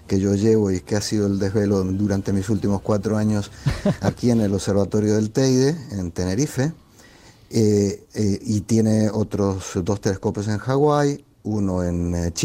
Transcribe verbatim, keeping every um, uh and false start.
que yo llevo y que ha sido el desvelo durante mis últimos cuatro años aquí en el Observatorio del Teide, en Tenerife. Eh, eh, y tiene otros dos telescopios en Hawái, uno en eh, Chile